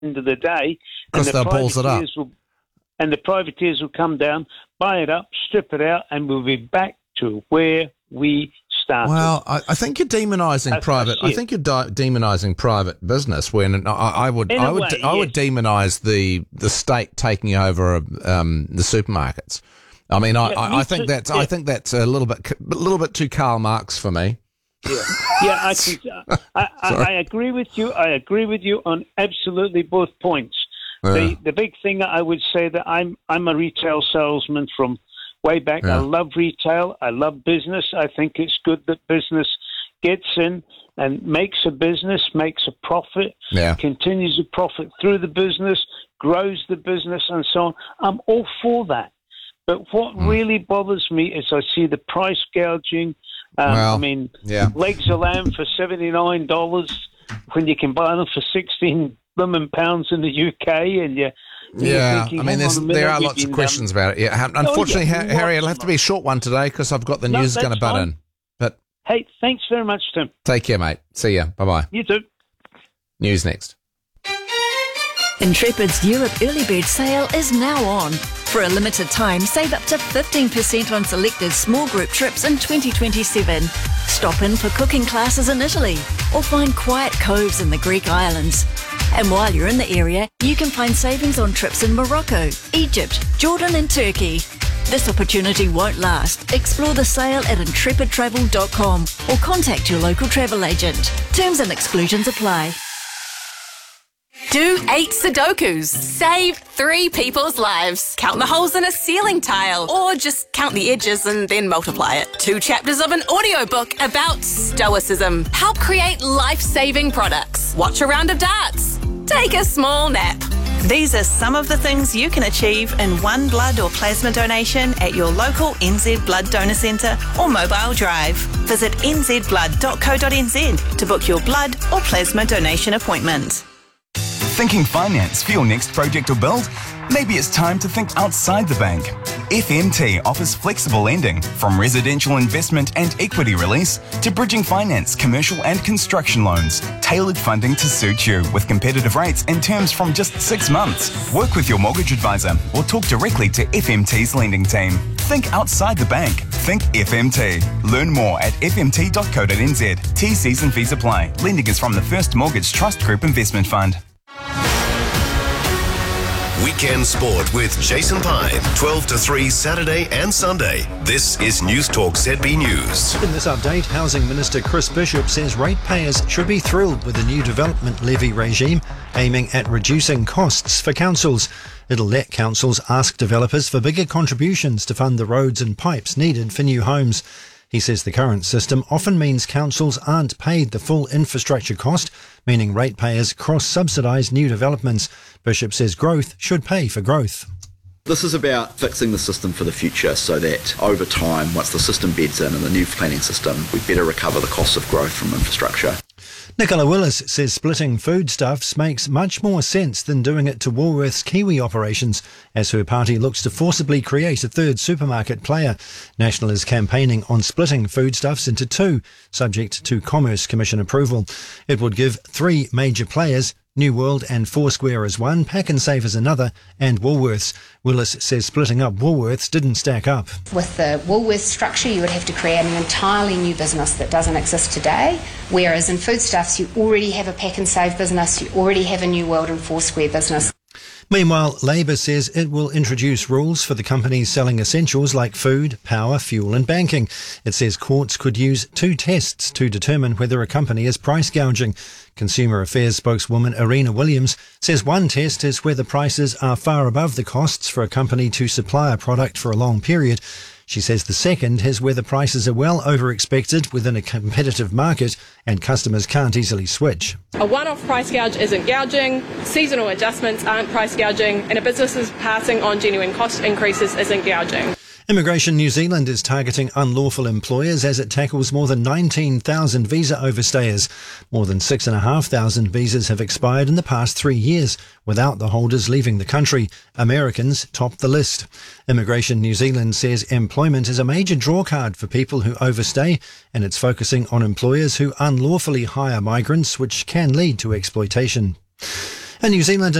end of the day. Because they'll balls it up. And the privateers will come down, buy it up, strip it out, and we'll be back to where we started. Well, I think you're demonising private. I think you're demonising private business. When I would demonise the state taking over the supermarkets. I mean, I think that's a little bit too Karl Marx for me. I think I agree with you. I agree with you on absolutely both points. The big thing I would say that I'm a retail salesman from way back. I love retail. I love business. I think it's good that business gets in and makes a business, makes a profit, continues to profit through the business, grows the business, and so on. I'm all for that. But what really bothers me is I see the price gouging. Legs of lamb for $79 when you can buy them for £16 in the UK, and there are lots of questions about it. Yeah, unfortunately, Harry, it'll have to be a short one today because I've got the news going to butt in. But hey, thanks very much, Tim. Take care, mate. See ya. Bye bye. You too. News next. Intrepid's Europe Early Bird sale is now on. For a limited time, save up to 15% on selected small group trips in 2027. Stop in for cooking classes in Italy or find quiet coves in the Greek islands. And while you're in the area, you can find savings on trips in Morocco, Egypt, Jordan and Turkey. This opportunity won't last. Explore the sale at intrepidtravel.com or contact your local travel agent. Terms and exclusions apply. Do 8 Sudokus. Save 3 people's lives. Count the holes in a ceiling tile. Or just count the edges and then multiply it. 2 chapters of an audiobook about stoicism. Help create life-saving products. Watch a round of darts. Take a small nap. These are some of the things you can achieve in one blood or plasma donation at your local NZ Blood Donor Centre or mobile drive. Visit nzblood.co.nz to book your blood or plasma donation appointment. Thinking finance for your next project or build? Maybe it's time to think outside the bank. FMT offers flexible lending, from residential investment and equity release to bridging finance, commercial and construction loans. Tailored funding to suit you with competitive rates and terms from just 6 months. Work with your mortgage advisor or talk directly to FMT's lending team. Think outside the bank. Think FMT. Learn more at fmt.co.nz. T's and fees apply. Lending is from the First Mortgage Trust Group Investment Fund. Weekend Sport with Jason Pine, 12 to 3 Saturday and Sunday. This is News Talk ZB News. In this update, Housing Minister Chris Bishop says ratepayers should be thrilled with the new development levy regime aiming at reducing costs for councils. It'll let councils ask developers for bigger contributions to fund the roads and pipes needed for new homes. He says the current system often means councils aren't paid the full infrastructure cost, meaning ratepayers cross-subsidise new developments. Bishop says growth should pay for growth. This is about fixing the system for the future so that over time, once the system beds in and the new planning system, we better recover the costs of growth from infrastructure. Nicola Willis says splitting foodstuffs makes much more sense than doing it to Woolworths' Kiwi operations, as her party looks to forcibly create a third supermarket player. National is campaigning on splitting foodstuffs into 2, subject to Commerce Commission approval. It would give 3 major players, New World and Foursquare as one, Pack and Save as another, and Woolworths. Willis says splitting up Woolworths didn't stack up. With the Woolworths structure, you would have to create an entirely new business that doesn't exist today, whereas in foodstuffs, you already have a Pack and Save business, you already have a New World and Foursquare business. Meanwhile, Labor says it will introduce rules for the companies selling essentials like food, power, fuel and banking. It says courts could use 2 tests to determine whether a company is price gouging. Consumer Affairs spokeswoman Irina Williams says one test is whether prices are far above the costs for a company to supply a product for a long period. She says the second is whether prices are well over-expected within a competitive market and customers can't easily switch. A one-off price gouge isn't gouging, seasonal adjustments aren't price gouging, and a business's passing on genuine cost increases isn't gouging. Immigration New Zealand is targeting unlawful employers as it tackles more than 19,000 visa overstayers. More than 6,500 visas have expired in the past 3 years, without the holders leaving the country. Americans top the list. Immigration New Zealand says employment is a major drawcard for people who overstay, and it's focusing on employers who unlawfully hire migrants, which can lead to exploitation. And New Zealand